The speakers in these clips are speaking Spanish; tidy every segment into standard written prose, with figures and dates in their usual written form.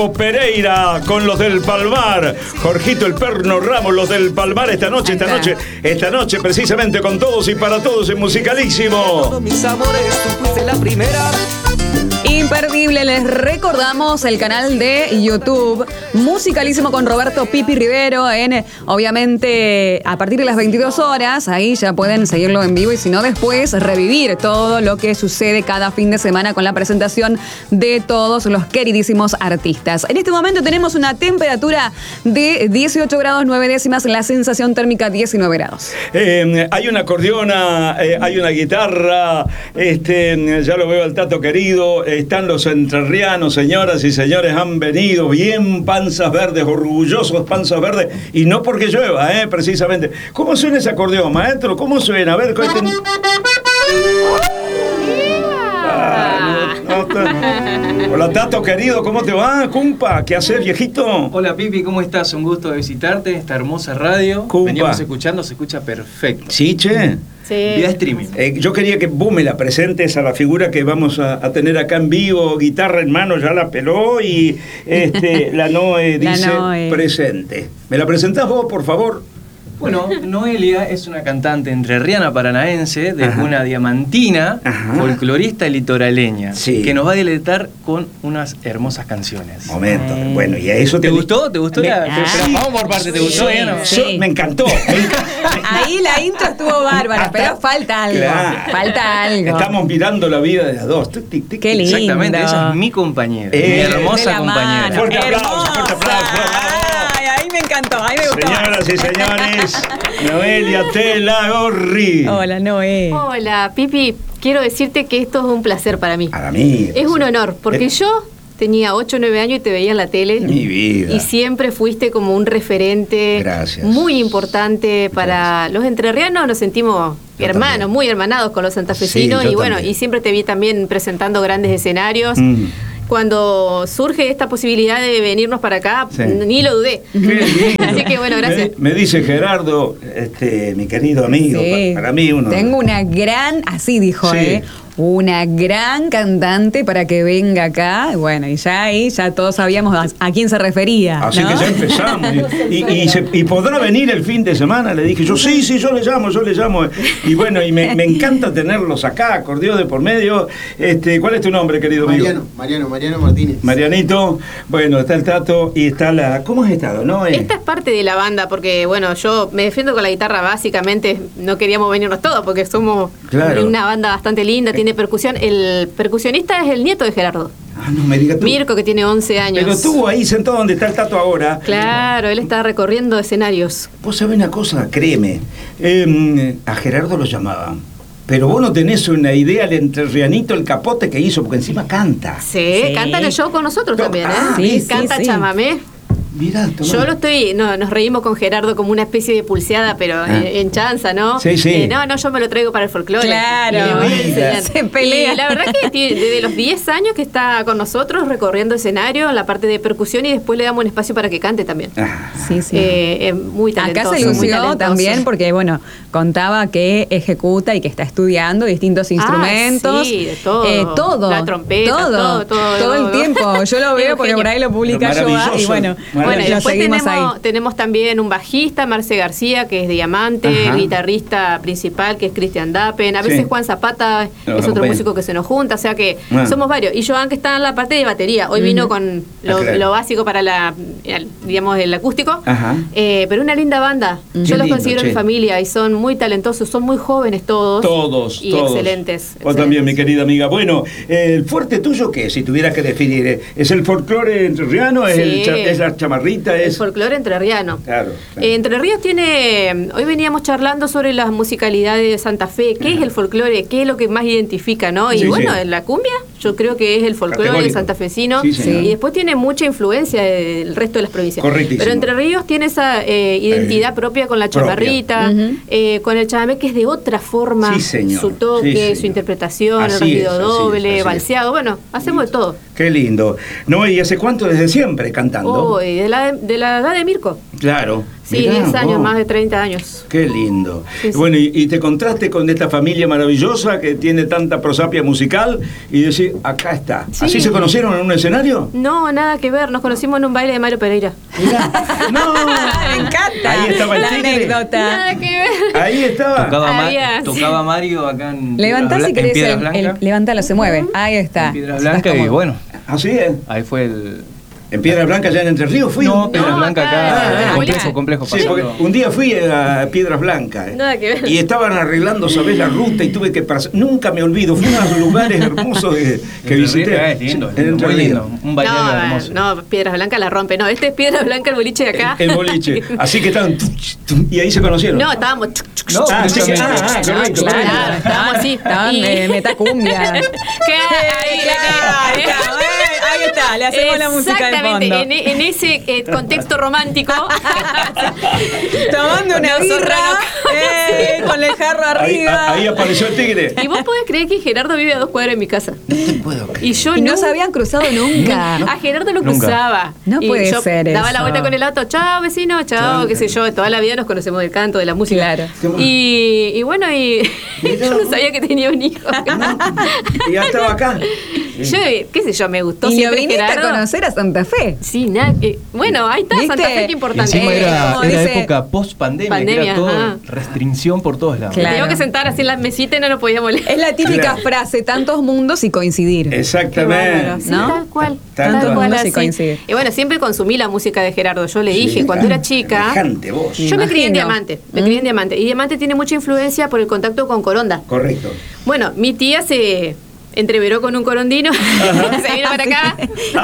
Pereira con los del Palmar, Jorgito el Perno Ramos, los del Palmar esta noche precisamente con todos y para todos en Musicalísimo. Todos mis amores, tú fuiste la primera. Imperdible, les recordamos el canal de YouTube Musicalísimo con Roberto Pipi Rivero obviamente a partir de las 22 horas, ahí ya pueden seguirlo en vivo y si no después revivir todo lo que sucede cada fin de semana con la presentación de todos los queridísimos artistas. En este momento tenemos una temperatura de 18 grados 9 décimas, la sensación térmica 19 grados. Hay una acordeona, hay una guitarra, ya lo veo al Tato querido. Están los entrerrianos, señoras y señores, han venido bien panzas verdes, orgullosos panzas verdes, y no porque llueva, precisamente. ¿Cómo suena ese acordeón, maestro? ¿Cómo suena? A ver, Hola, Tato querido, ¿cómo te va, cumpa? ¿Qué haces, viejito? Hola, Pipi, ¿cómo estás? Un gusto de visitarte en esta hermosa radio. Cumpa. Veníamos escuchando, se escucha perfecto. Sí, che. Sí. Vía streaming. Yo quería que vos me la presentes a la figura que vamos a tener acá en vivo, guitarra en mano, ya la peló y la Noe dice presente. ¿Me la presentás vos, por favor? Bueno, Noelia es una cantante entrerriana paranaense de cuna diamantina, folclorista y litoraleña, que nos va a deleitar con unas hermosas canciones. Momento. Bueno, y a eso ¿Te gustó? ¿Te gustó? Vamos por parte, ¿te gustó? Sí. Me encantó. Ahí la intro estuvo bárbara, pero falta algo. Claro. Falta algo. Estamos mirando la vida de las dos. Qué lindo. Exactamente, ella es mi compañera, mi hermosa compañera. Fuerte aplauso, fuerte aplauso. Ahí me encantó, ahí me gustó. Señoras y señores, Noelia Telagorri. Hola, Noé. Hola, Pipi. Quiero decirte que esto es un placer para mí. Para mí. Es un honor, porque yo tenía 8 o 9 años y te veía en la tele. Mi vida. Y siempre fuiste como un referente. Gracias. Muy importante para los entrerrianos. Nos sentimos hermanos, también. Muy hermanados con los santafesinos. Sí, y bueno, también. Y siempre te vi también presentando grandes escenarios. Cuando surge esta posibilidad de venirnos para acá, ni lo dudé. Así que bueno, gracias. Me dice Gerardo, mi querido amigo, para mí uno. Tengo una gran, así dijo, una gran cantante para que venga acá. Bueno, y ya ahí ya todos sabíamos a quién se refería. Así que ya empezamos. Y podrá venir el fin de semana. Le dije yo, sí, yo le llamo. Y bueno, y me encanta tenerlos acá, acordeón de por medio. ¿Cuál es tu nombre, querido amigo? Mariano Martínez. Marianito, bueno, está el Tato y está la... ¿Cómo has estado, no? Esta es parte de la banda, porque bueno, yo me defiendo con la guitarra básicamente, no queríamos venirnos todos, porque somos una banda bastante linda, tiene percusión. El percusionista es el nieto de Gerardo. No me digas tú. Mirko, que tiene 11 años. Pero estuvo ahí sentado donde está el Tato ahora. Claro, él está recorriendo escenarios. Vos sabés una cosa, créeme, a Gerardo lo llamaban. Pero vos no tenés una idea del entrerrianito, el capote que hizo, porque encima canta. Sí, canta en el show con nosotros también, ¿eh? Canta chamamé. Mirá, yo lo estoy, nos reímos con Gerardo como una especie de pulseada, pero en chanza, ¿no? Sí. No, yo me lo traigo para el folclore. Claro. Y le voy a enseñar. Se pelea. Y la verdad que desde los 10 años que está con nosotros recorriendo escenario en la parte de percusión y después le damos un espacio para que cante también. Sí. Es muy talentoso. Acá se lució también porque, bueno, contaba que ejecuta y que está estudiando distintos instrumentos. Sí, de todo. Todo. La trompeta, todo el tiempo. Yo lo veo porque por ahí lo publica Joa y bueno, y después seguimos tenemos también un bajista, Marce García, que es diamante, el guitarrista principal, que es Cristian Dapen. A veces Juan Zapata es otro músico que se nos junta, o sea que somos varios. Y Joan, que está en la parte de batería. Hoy vino con lo básico para digamos, el acústico. Pero una linda banda. Yo los considero mi familia y son muy talentosos, son muy jóvenes todos. Y excelentes. Vos también, mi querida amiga. Bueno, ¿el fuerte tuyo qué? Si tuvieras que definir, ¿es el folclore entrerriano? ¿Es la chamarrita? El folclore entrerriano. Claro. Entre Ríos hoy veníamos charlando sobre las musicalidades de Santa Fe. ¿Qué es el folclore? ¿Qué es lo que más identifica, no? Y en la cumbia yo creo que es el folclore santafesino. Y después tiene mucha influencia del resto de las provincias. Correctísimo. Pero Entre Ríos tiene esa identidad propia con la chamarrita, con el chamamé, que es de otra forma. Su toque, su interpretación, el ruido doble, balseado. Bueno, hacemos de todo. Qué lindo. ¿No? ¿Y hace cuánto? ¿Desde siempre cantando? De la edad de Mirko. Claro. Sí, 10 años, más de 30 años. Qué lindo. Sí, sí. Bueno, y te contraste con esta familia maravillosa que tiene tanta prosapia musical y decís, acá está. Sí. ¿Así se conocieron en un escenario? No, nada que ver. Nos conocimos en un baile de Mario Pereira. Mirá. No. Me encanta. Ahí estaba el la tigre. anécdota. Nada que ver. Ahí estaba. Tocaba Mario acá en Levantá si querés Piedras Blancas. levántalo, se mueve. Ahí está. En Piedras Blancas y bueno, Así es. ahí fue el... En Piedras Blancas, ya en Entre Ríos fui. No, Piedras Blancas acá, acá, complejo. Sí, porque un día fui a Piedras Blancas Nada que ver. y estaban arreglando, ¿sabés? La ruta y tuve que pasar. Nunca me olvido, fue uno de los lugares hermosos que visité. Lindo, En Entre muy Ríos. lindo, un balneario hermoso. No, Piedras Blancas la rompe. No, este es Piedras Blancas, el boliche de acá. El boliche. Así que estaban. Y ahí se conocieron. No, estábamos. No, correcto. Claro, estábamos así. Estaban Y- metacumbia. ¿Qué? Ahí Ahí está, le hacemos la música de fondo. Exactamente, en ese contexto romántico. Tomando una Nosotros birra, con el jarro arriba. Ahí apareció el tigre. Y vos podés creer que Gerardo vive a 2 cuadras de mi casa. No te puedo creer. Y yo Y no nunca- se habían cruzado nunca. A Gerardo lo Nunca. cruzaba. No Y puede yo ser daba eso. la vuelta con el auto, chao vecino, chao, qué sé yo. Toda la vida nos conocemos del canto, de la música. Claro. Y bueno, y yo no sabía que tenía un hijo. Y ya estaba acá. Yo, qué sé yo, me gustó Y lo siempre viniste Gerardo. a conocer a Santa Fe. Sí, nada, bueno, ahí está, ¿Viste? Santa Fe, qué Y importante. encima era como dice- época post-pandemia, que Pandemia, era todo ajá. restricción por todos lados. Claro. Teníamos que sentar así en la mesita y no nos podíamos leer. Es la típica Claro. frase, tantos mundos y coincidir. Qué Exactamente. bárbaro, sí, ¿No? tal cual. Tal Tal cual. cual Sí, así. coincide. Y bueno, siempre consumí la música de Gerardo. Yo le dije, cuando era chica, Semejante voz. yo me crié en Imagino. Diamante. Me crié en Diamante. Y Diamante tiene mucha influencia por el contacto con Coronda. Correcto. Bueno, mi tía se entreveró con un corondino, se vino para acá.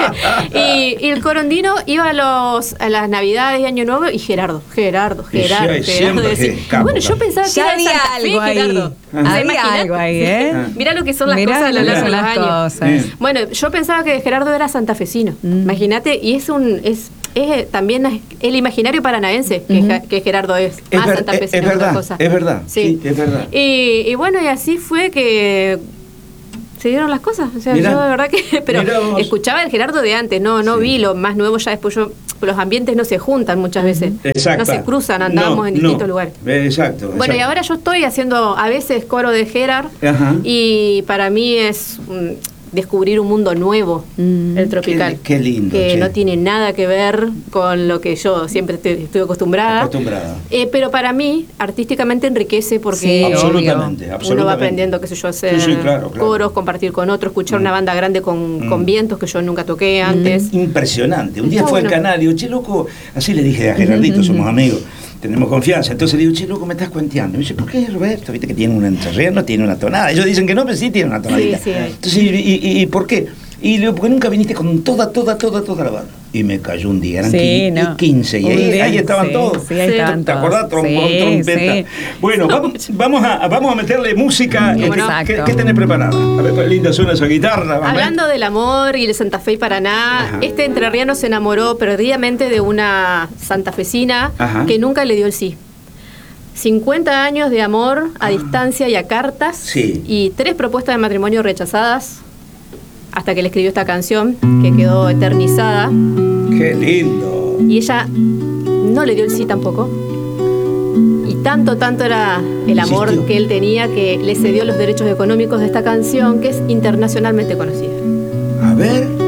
y el corondino iba a las Navidades y Año Nuevo y Gerardo. Y siempre decía. que capo, Bueno, yo capo. pensaba que Ya era de había Santa Fe, algo ahí. Gerardo. O sea, Había imaginate. algo ahí, ¿eh? Mirá lo que son las Mirá cosas a lo lo que largo de son los las años. cosas. Bueno, yo pensaba que Gerardo era santafesino. Imagínate, y es también el imaginario paranaense que Gerardo es. Es Más ver- santafesino es que otra verdad, cosa. es verdad, sí, es verdad. Y bueno, y así fue que se dieron las cosas. O sea, Mirá. yo de verdad que. Pero Mirá vos. escuchaba el Gerardo de antes, no Sí. vi lo más nuevo ya después. Los ambientes no se juntan muchas veces. Exacto. No se cruzan, andábamos en distintos lugares. Exacto. Bueno, y exacto. ahora yo estoy haciendo a veces coro de Gerard Ajá. y para mí es descubrir un mundo nuevo, el tropical. Qué lindo, que che. no tiene nada que ver con lo que yo siempre estoy acostumbrada. Acostumbrada. Pero para mí, artísticamente enriquece Sí, porque Absolutamente, uno absolutamente. va aprendiendo, qué sé yo, hacer Sí, sí, claro, claro. coros, compartir con otros, escuchar una banda grande con vientos que yo nunca toqué antes. Impresionante. Un día Está fue al bueno. canal y digo, che, loco, así le dije a Gerardito, somos amigos, tenemos confianza. Entonces le digo, che, loco, me estás cuenteando. Y me dice, ¿por qué, Roberto? Viste que tiene un entrerriano, tiene una tonada. Ellos dicen que no, pero sí tiene una tonadita. Sí, sí. Entonces, ¿y por qué? Y le digo, porque nunca viniste con toda la banda. Y me cayó un día, eran Sí, no. 15, y Un ahí, día, ahí estaban sí, todos. sí, ahí estaban ¿Te todos. acordás? Trombón, Sí, trompeta. sí. Bueno, vamos a meterle música. Exacto. ¿Qué tenés preparado? A ver, qué linda suena esa guitarra. vamos a ver. Hablando del amor y de Santa Fe y Paraná, Ajá. este entrerriano se enamoró perdidamente de una santafesina Ajá. que nunca le dio el sí. 50 años de amor a distancia y a cartas Sí. y 3 propuestas de matrimonio rechazadas hasta que le escribió esta canción que quedó eternizada Qué lindo. y ella no le dio el sí tampoco. Y tanto era el amor Insistió. que él tenía que le cedió los derechos económicos de esta canción que es internacionalmente conocida. A ver.